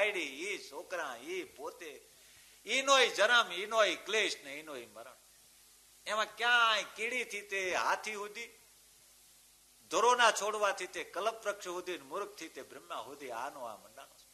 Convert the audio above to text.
બાયડી, ઈ છોકરા, ઈ પોતે, ઈનોય જન્મ, ઈનોય ક્લેશ ને ઈનોય મરણ. એમાં ક્યાંય કીડીથી તે હાથી સુધી, ધોરોના છોડવાથી તે કલ્પવૃક્ષ સુધી, મૂર્ખથી તે બ્રહ્મા સુધી આનો આ મંડાણો.